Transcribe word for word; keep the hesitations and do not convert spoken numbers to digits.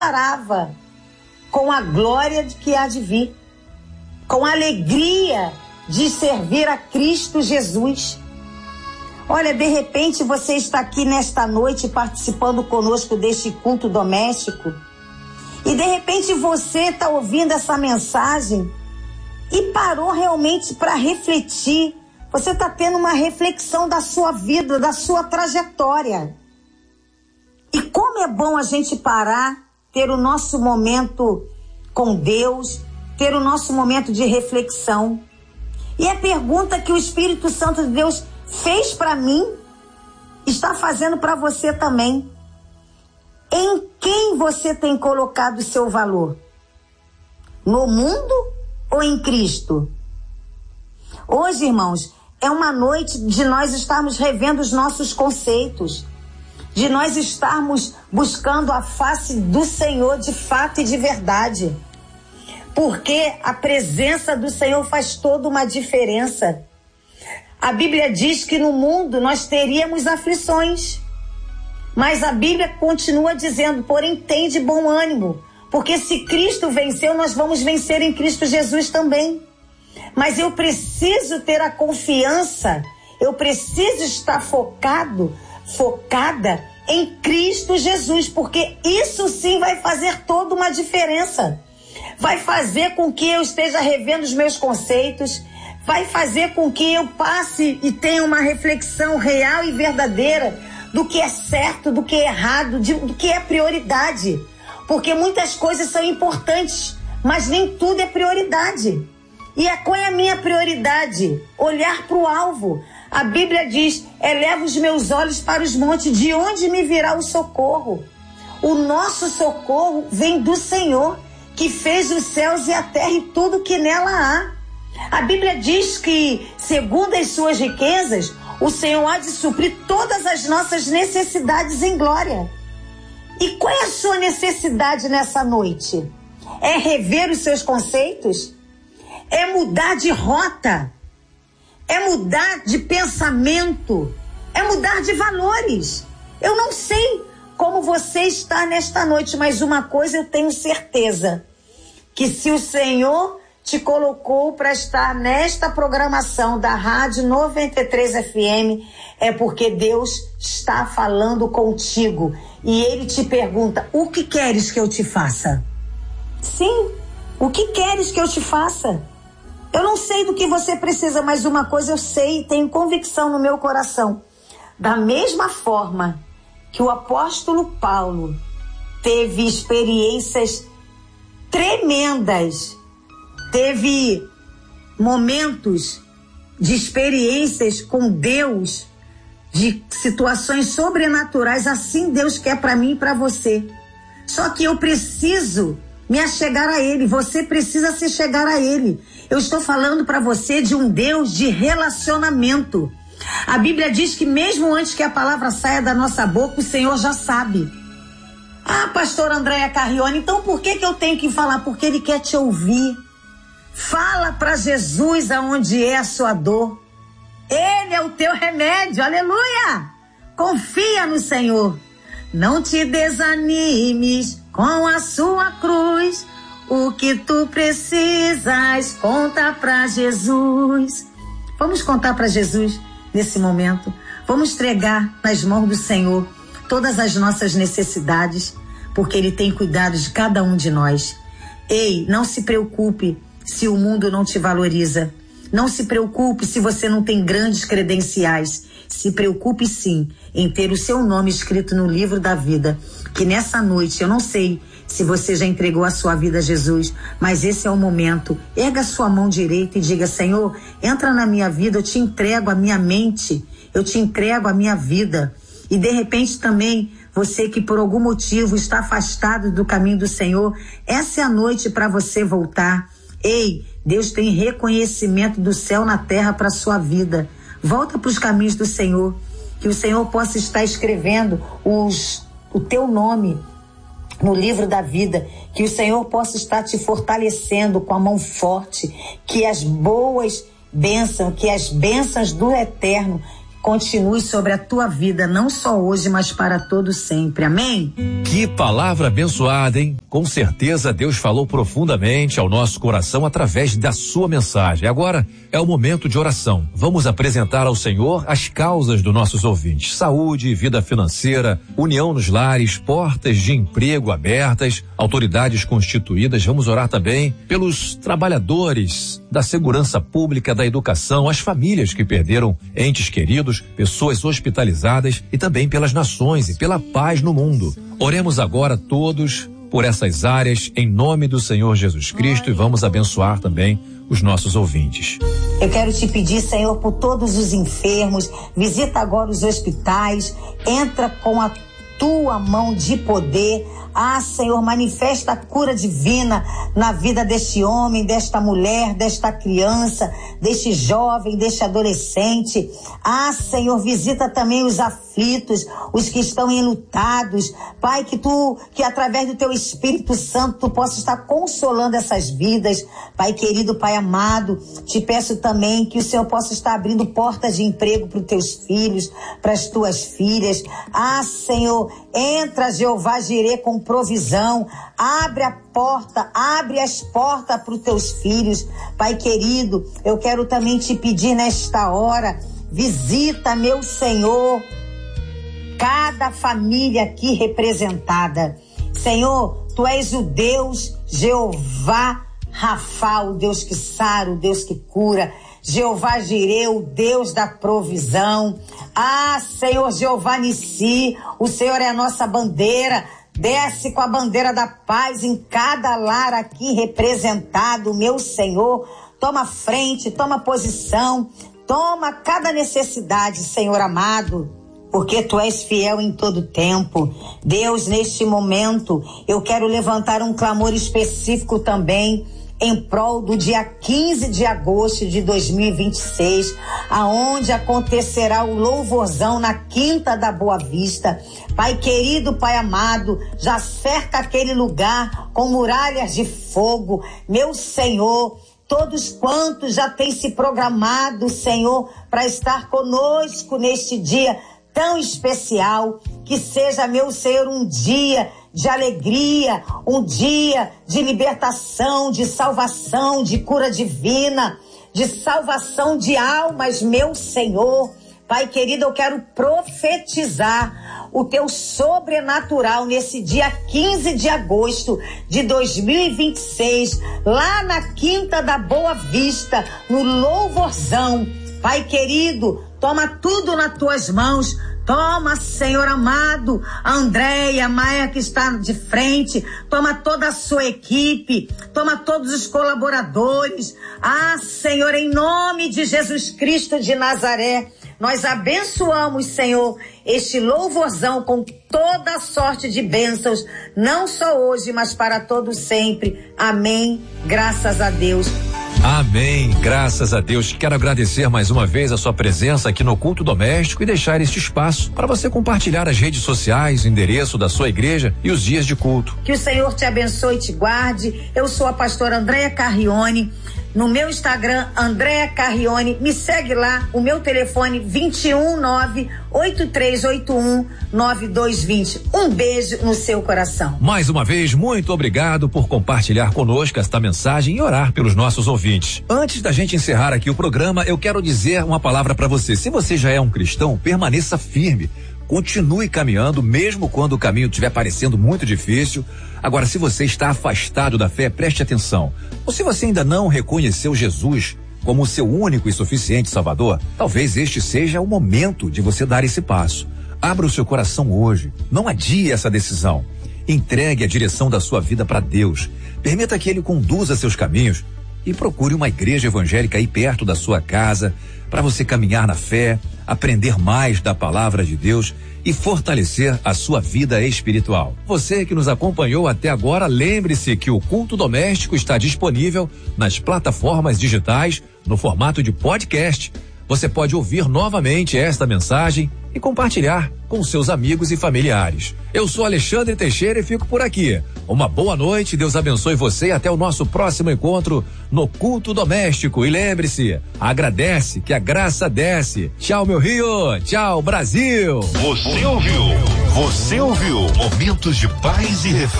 comparava com a glória de que há de vir, com a alegria de servir a Cristo Jesus. Olha, de repente você está aqui nesta noite participando conosco deste culto doméstico e de repente você está ouvindo essa mensagem e parou realmente para refletir. Você está tendo uma reflexão da sua vida, da sua trajetória. E como é bom a gente parar, ter o nosso momento com Deus, ter o nosso momento de reflexão. E a pergunta que o Espírito Santo de Deus fez para mim, está fazendo para você também. Em quem você tem colocado o seu valor? No mundo ou em Cristo? Hoje, irmãos, é uma noite de nós estarmos revendo os nossos conceitos, de nós estarmos buscando a face do Senhor de fato e de verdade. Porque a presença do Senhor faz toda uma diferença. A Bíblia diz que no mundo nós teríamos aflições. Mas a Bíblia continua dizendo, porém tem de bom ânimo. Porque se Cristo venceu, nós vamos vencer em Cristo Jesus também. Mas eu preciso ter a confiança, eu preciso estar focado, focada em Cristo Jesus. Porque isso sim vai fazer toda uma diferença. Vai fazer com que eu esteja revendo os meus conceitos, vai fazer com que eu passe e tenha uma reflexão real e verdadeira do que é certo, do que é errado, de, do que é prioridade. Porque muitas coisas são importantes, mas nem tudo é prioridade. E a, qual é a minha prioridade? Olhar para o alvo. A Bíblia diz, eleva os meus olhos para os montes, de onde me virá o socorro? O nosso socorro vem do Senhor, que fez os céus e a terra e tudo que nela há. A Bíblia diz que, segundo as suas riquezas, o Senhor há de suprir todas as nossas necessidades em glória. E qual é a sua necessidade nessa noite? É rever os seus conceitos? É mudar de rota? É mudar de pensamento? É mudar de valores? Eu não sei como você está nesta noite, mas uma coisa eu tenho certeza, que se o Senhor te colocou para estar nesta programação da Rádio noventa e três F M, é porque Deus está falando contigo e Ele te pergunta, o que queres que eu te faça? Sim, o que queres que eu te faça? Eu não sei do que você precisa, mas uma coisa eu sei e tenho convicção no meu coração. Da mesma forma que o apóstolo Paulo teve experiências tremendas, teve momentos de experiências com Deus, de situações sobrenaturais, assim Deus quer para mim e para você. Só que eu preciso me achegar a Ele, você precisa se chegar a Ele. Eu estou falando para você de um Deus de relacionamento. A Bíblia diz que mesmo antes que a palavra saia da nossa boca, o Senhor já sabe. Ah, pastora Andréia Carrione, então por que que eu tenho que falar? Porque Ele quer te ouvir. Fala para Jesus aonde é a sua dor. Ele é o teu remédio, aleluia! Confia no Senhor. Não te desanimes com a sua cruz. O que tu precisas, conta para Jesus. Vamos contar para Jesus nesse momento. Vamos entregar nas mãos do Senhor todas as nossas necessidades, porque Ele tem cuidado de cada um de nós. Ei, não se preocupe se o mundo não te valoriza. Não se preocupe se você não tem grandes credenciais. Se preocupe sim em ter o seu nome escrito no livro da vida. Que nessa noite, eu não sei se você já entregou a sua vida a Jesus, mas esse é o momento. Erga a sua mão direita e diga, Senhor, entra na minha vida, eu te entrego a minha mente, eu te entrego a minha vida. E de repente também, você que por algum motivo está afastado do caminho do Senhor, essa é a noite para você voltar. Ei, Deus tem reconhecimento do céu na terra para a sua vida. Volta para os caminhos do Senhor, que o Senhor possa estar escrevendo os, o teu nome no livro da vida, que o Senhor possa estar te fortalecendo com a mão forte, que as boas bênçãos, que as bênçãos do eterno continue sobre a tua vida, não só hoje, mas para todo sempre. Amém? Que palavra abençoada, hein? Com certeza Deus falou profundamente ao nosso coração através da sua mensagem. Agora é o momento de oração. Vamos apresentar ao Senhor as causas dos nossos ouvintes: saúde, vida financeira, união nos lares, portas de emprego abertas, autoridades constituídas. Vamos orar também pelos trabalhadores da segurança pública, da educação, as famílias que perderam entes queridos, pessoas hospitalizadas e também pelas nações e pela paz no mundo. Oremos agora todos por essas áreas em nome do Senhor Jesus Cristo e vamos abençoar também os nossos ouvintes. Eu quero te pedir, Senhor, por todos os enfermos, visita agora os hospitais, entra com a tua mão de poder. Ah, Senhor, manifesta a cura divina na vida deste homem, desta mulher, desta criança, deste jovem, deste adolescente. Ah, Senhor, visita também os aflitos, os que estão enlutados. Pai, que tu, que através do teu Espírito Santo, tu possa estar consolando essas vidas. Pai querido, Pai amado, te peço também que o Senhor possa estar abrindo portas de emprego para os teus filhos, para as tuas filhas. Ah, Senhor, entra, Jeová Jirê, com provisão, abre a porta, abre as portas para os teus filhos. Pai querido, eu quero também te pedir nesta hora, visita, meu Senhor, cada família aqui representada. Senhor, tu és o Deus Jeová Rafa, o Deus que sara, o Deus que cura, Jeová Jirê, o Deus da provisão. Ah, Senhor Jeová Nissi, o Senhor é a nossa bandeira. Desce com a bandeira da paz em cada lar aqui representado, meu Senhor. Toma frente, toma posição, toma cada necessidade, Senhor amado, porque tu és fiel em todo tempo. Deus, neste momento, eu quero levantar um clamor específico também em prol do dia quinze de agosto de dois mil e vinte e seis, aonde acontecerá o louvorzão na Quinta da Boa Vista. Pai querido, Pai amado, já cerca aquele lugar com muralhas de fogo. Meu Senhor, todos quantos já têm se programado, Senhor, para estar conosco neste dia tão especial, que seja, meu Senhor, um dia de alegria, um dia de libertação, de salvação, de cura divina, de salvação de almas, meu Senhor. Pai querido, eu quero profetizar o teu sobrenatural nesse dia quinze de agosto de dois mil e vinte e seis, lá na Quinta da Boa Vista, no louvorzão. Pai querido, toma tudo nas tuas mãos. Toma, Senhor amado, a Andréia, a Maia que está de frente, toma toda a sua equipe, toma todos os colaboradores. Ah, Senhor, em nome de Jesus Cristo de Nazaré, nós abençoamos, Senhor, este louvorzão com toda a sorte de bênçãos, não só hoje, mas para todo sempre. Amém. Graças a Deus. Amém, graças a Deus. Quero agradecer mais uma vez a sua presença aqui no Culto Doméstico e deixar este espaço para você compartilhar as redes sociais, o endereço da sua igreja e os dias de culto. Que o Senhor te abençoe e te guarde. Eu sou a pastora Andréia Carrione. No meu Instagram, Andréia Carrione, me segue lá, o meu telefone vinte e um nove oito três oito um nove dois dois zero. Um beijo no seu coração. Mais uma vez, muito obrigado por compartilhar conosco esta mensagem e orar pelos nossos ouvintes. Antes da gente encerrar aqui o programa, eu quero dizer uma palavra para você. Se você já é um cristão, permaneça firme. Continue caminhando, mesmo quando o caminho estiver parecendo muito difícil. Agora, se você está afastado da fé, preste atenção. Ou se você ainda não reconheceu Jesus como o seu único e suficiente Salvador, talvez este seja o momento de você dar esse passo. Abra o seu coração hoje. Não adie essa decisão. Entregue a direção da sua vida para Deus. Permita que Ele conduza seus caminhos e procure uma igreja evangélica aí perto da sua casa para você caminhar na fé, aprender mais da palavra de Deus e fortalecer a sua vida espiritual. Você que nos acompanhou até agora, lembre-se que o Culto Doméstico está disponível nas plataformas digitais no formato de podcast. Você pode ouvir novamente esta mensagem e compartilhar com seus amigos e familiares. Eu sou Alexandre Teixeira e fico por aqui. Uma boa noite, Deus abençoe você e até o nosso próximo encontro no Culto Doméstico. E lembre-se, agradece que a graça desce. Tchau, meu Rio. Tchau, Brasil. Você ouviu? Você ouviu? Momentos de paz e reflexão.